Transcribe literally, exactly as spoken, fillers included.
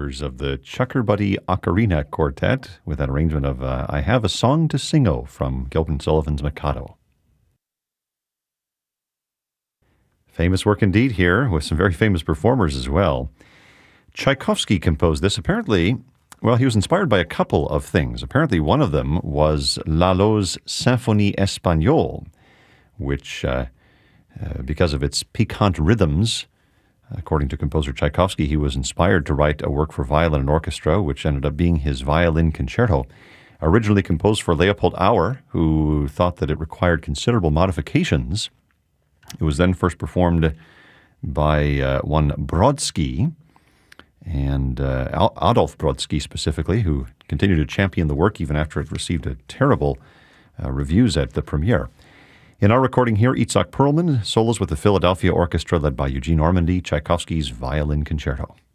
members of the Chuckerbuddy Ocarina Quartet with an arrangement of uh, I Have a Song to Sing-O from Gilbert and Sullivan's Mikado. Famous work indeed here, with some very famous performers as well. Tchaikovsky composed this. Apparently, well, he was inspired by a couple of things. Apparently, one of them was Lalo's Symphonie Espagnole, which, uh, uh, because of its piquant rhythms, according to composer Tchaikovsky, he was inspired to write a work for violin and orchestra, which ended up being his violin concerto. Originally composed for Leopold Auer, who thought that it required considerable modifications. It was then first performed by uh, one Brodsky, and uh, Adolf Brodsky specifically, who continued to champion the work even after it received a terrible uh, reviews at the premiere. In our recording here, Itzhak Perlman solos with the Philadelphia Orchestra led by Eugene Ormandy, Tchaikovsky's Violin Concerto.